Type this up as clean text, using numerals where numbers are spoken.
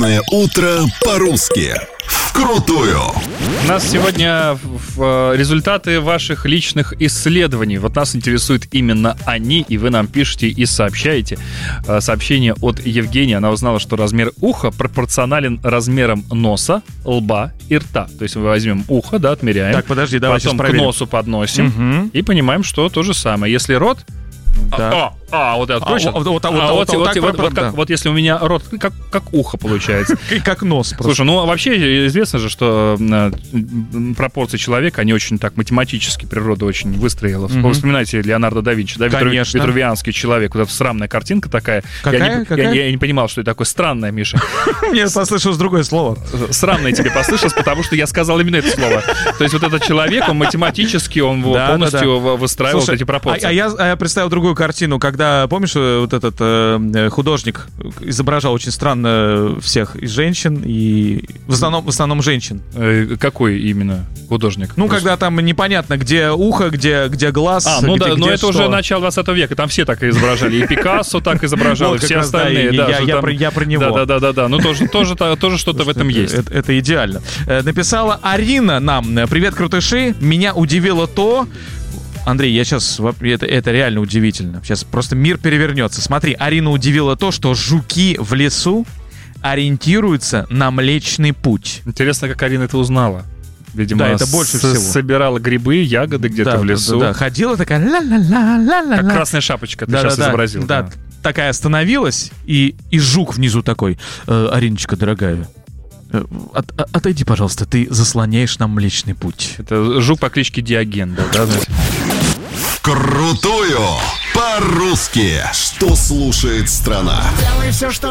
Честное утро по-русски. Вкрутую. У нас сегодня результаты ваших личных исследований. Вот нас интересуют именно они, и вы нам пишете и сообщаете. Сообщение от Евгении. Она узнала, что размер уха пропорционален размерам носа, лба и рта. То есть мы возьмем ухо, да, отмеряем. Так, подожди, давай потом сейчас проверим. к носу подносим и понимаем, что то же самое. Если рот... Да. Вот это точно. Вот если у меня рот как ухо получается. Как нос просто. Слушай, ну вообще известно же, что пропорции человека, они очень так математически, природа очень выстроила. Вспоминайте Леонардо да Винчи, да, витрувианский человек. Вот эта срамная картинка такая. Какая? Я не понимал, что это такое странное, Миша. Мне послышалось другое слово. Срамное тебе послышалось, потому что я сказал именно это слово. То есть вот этот человек, он математически, он полностью выстраивал эти пропорции. А я представил другую картину, когда, помнишь, вот этот художник изображал очень странно всех и женщин, и в основном женщин. Какой именно художник? Ну, когда там непонятно, где ухо, где глаз. Ну да, но это что. уже начало 20 века, там все так и изображали. И Пикассо так изображал, и все остальные. Я про него. Да. Ну тоже что-то в этом есть. Это идеально. Написала Арина нам: «Привет, крутыши, меня удивило то...» Андрей, я сейчас... Это реально удивительно. Сейчас просто мир перевернется. Смотри, Арина удивила то, что жуки в лесу ориентируются на Млечный Путь. Интересно, как Арина это узнала. Видимо, да, это больше всего. Собирала грибы, ягоды где-то в лесу. Да. Ходила такая ла-ла-ла-ла-ла. Как красная шапочка ты сейчас изобразил. Да, такая остановилась, и жук внизу такой: «Ариночка, дорогая, отойди, пожалуйста, ты заслоняешь нам Млечный Путь». Это жук по кличке Диоген, да? Вкрутую по-русски. Что слушает страна? Делай все, что